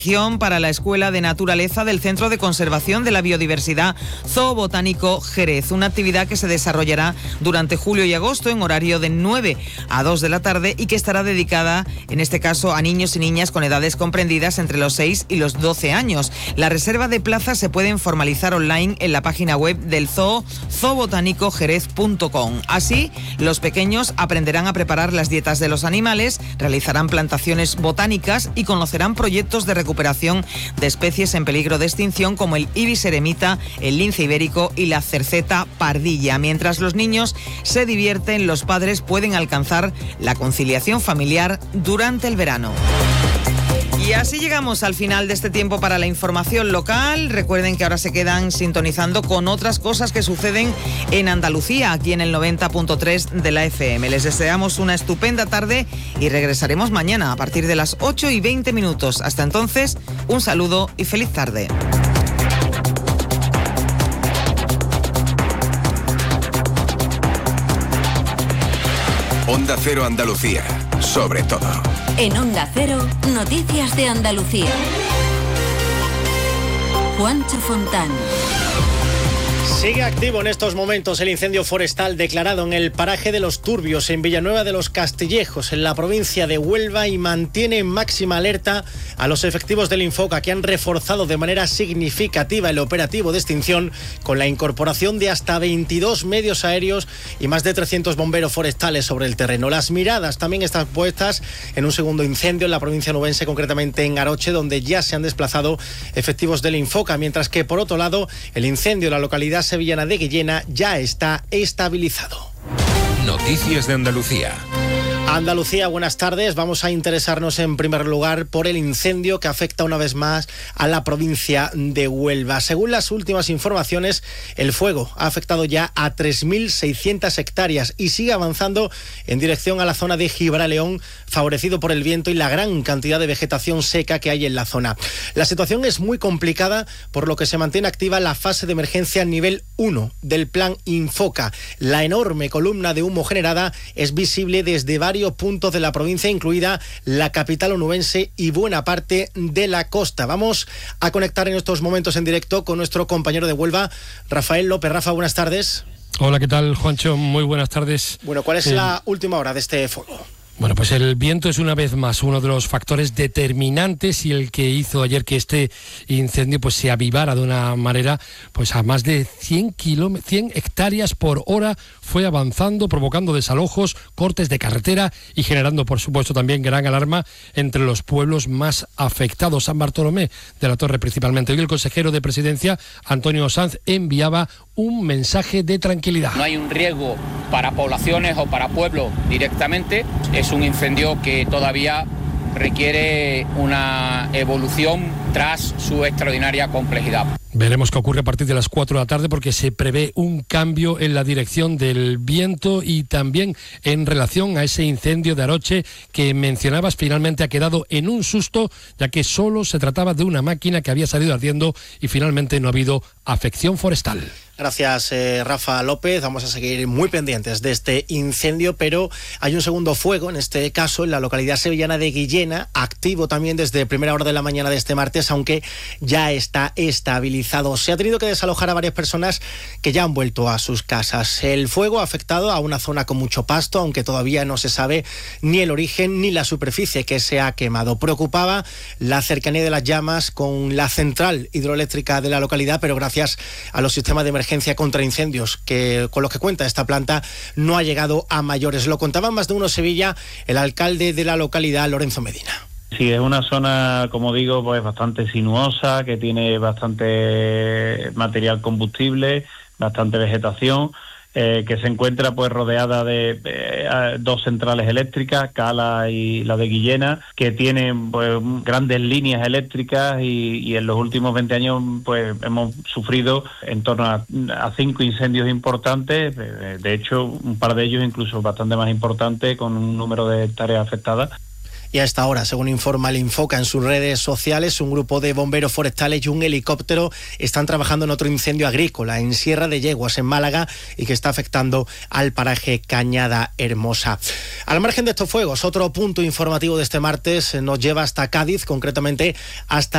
para la Escuela de Naturaleza del Centro de Conservación de la Biodiversidad Zoo Botánico Jerez, una actividad que se desarrollará durante julio y agosto en horario de 9 a 2 de la tarde y que estará dedicada, en este caso, a niños y niñas con edades comprendidas entre los 6 y los 12 años. La reserva de plazas se pueden formalizar online en la página web del zoo, zoobotánicojerez.com. Así, los pequeños aprenderán a preparar las dietas de los animales, realizarán plantaciones botánicas y conocerán proyectos de recuperación de especies en peligro de extinción como el ibis eremita, el lince ibérico y la cerceta pardilla. Mientras los niños se divierten, los padres pueden alcanzar la conciliación familiar durante el verano. Y así llegamos al final de este tiempo para la información local. Recuerden que ahora se quedan sintonizando con otras cosas que suceden en Andalucía, aquí en el 90.3 de la FM. Les deseamos una estupenda tarde y regresaremos mañana a partir de las 8:20. Hasta entonces, un saludo y feliz tarde. Onda Cero Andalucía, sobre todo. En Onda Cero, noticias de Andalucía. Juancho Fontán. Sigue activo en estos momentos el incendio forestal declarado en el paraje de Los Turbios, en Villanueva de los Castillejos, en la provincia de Huelva, y mantiene en máxima alerta a los efectivos del Infoca, que han reforzado de manera significativa el operativo de extinción con la incorporación de hasta 22 medios aéreos y más de 300 bomberos forestales sobre el terreno. Las miradas también están puestas en un segundo incendio en la provincia nubense, concretamente en Aroche, donde ya se han desplazado efectivos del Infoca, mientras que, por otro lado, el incendio en la localidad sevillana de Guillena ya está estabilizado. Noticias de Andalucía. Andalucía, buenas tardes. Vamos a interesarnos en primer lugar por el incendio que afecta una vez más a la provincia de Huelva. Según las últimas informaciones, el fuego ha afectado ya a 3.600 hectáreas y sigue avanzando en dirección a la zona de Gibraleón, favorecido por el viento y la gran cantidad de vegetación seca que hay en la zona. La situación es muy complicada, por lo que se mantiene activa la fase de emergencia nivel 1 del plan Infoca. La enorme columna de humo generada es visible desde varios puntos de la provincia, incluida la capital onubense y buena parte de la costa. Vamos a conectar en estos momentos en directo con nuestro compañero de Huelva, Rafael López. Rafa, buenas tardes. Hola, ¿qué tal, Juancho? Muy buenas tardes. Bueno, ¿cuál es la última hora de este fuego? Bueno, pues el viento es una vez más uno de los factores determinantes y el que hizo ayer que este incendio pues se avivara de una manera pues a más de 100 hectáreas por hora. Fue avanzando, provocando desalojos, cortes de carretera y generando, por supuesto, también gran alarma entre los pueblos más afectados. San Bartolomé de la Torre principalmente. Hoy el consejero de Presidencia, Antonio Sanz, enviaba un mensaje de tranquilidad. No hay un riesgo para poblaciones o para pueblos directamente. Es un incendio que todavía requiere una evolución tras su extraordinaria complejidad. Veremos qué ocurre a partir de las 4 de la tarde, porque se prevé un cambio en la dirección del viento y también en relación a ese incendio de Aroche que mencionabas. Finalmente ha quedado en un susto, ya que solo se trataba de una máquina que había salido ardiendo y finalmente no ha habido afección forestal. Gracias, Rafa López. Vamos a seguir muy pendientes de este incendio, pero hay un segundo fuego, en este caso en la localidad sevillana de Guillena, activo también desde primera hora de la mañana de este martes, aunque ya está estabilizado. Se ha tenido que desalojar a varias personas que ya han vuelto a sus casas. El fuego ha afectado a una zona con mucho pasto, aunque todavía no se sabe ni el origen ni la superficie que se ha quemado. Preocupaba la cercanía de las llamas con la central hidroeléctrica de la localidad, pero gracias a los sistemas de emergencia contra incendios con los que cuenta esta planta no ha llegado a mayores. Lo contaba Más de Uno Sevilla el alcalde de la localidad, Lorenzo Medina. Sí, es una zona, como digo, pues bastante sinuosa, que tiene bastante material combustible, bastante vegetación, que se encuentra pues rodeada de dos centrales eléctricas, Cala y la de Guillena, que tienen pues grandes líneas eléctricas y en los últimos 20 años pues hemos sufrido en torno a 5 incendios importantes, de hecho un par de ellos incluso bastante más importantes, con un número de hectáreas afectadas. Y a esta hora, según informa el Infoca en sus redes sociales, un grupo de bomberos forestales y un helicóptero están trabajando en otro incendio agrícola en Sierra de Yeguas, en Málaga, y que está afectando al paraje Cañada Hermosa. Al margen de estos fuegos, otro punto informativo de este martes nos lleva hasta Cádiz, concretamente hasta